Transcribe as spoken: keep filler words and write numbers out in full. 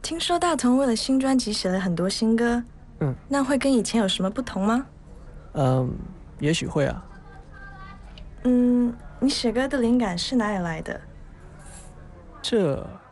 听说大同为了新专辑写了很多新歌， 嗯， 那会跟以前有什么不同吗？ 嗯，也许会啊。 嗯，你写歌的灵感是哪里来的？ 这